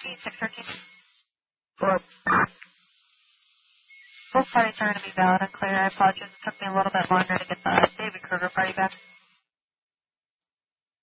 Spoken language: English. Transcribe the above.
613. Four. Both parties are going to be valid and clear. I apologize. It took me a little bit longer to get the David Kruger party back.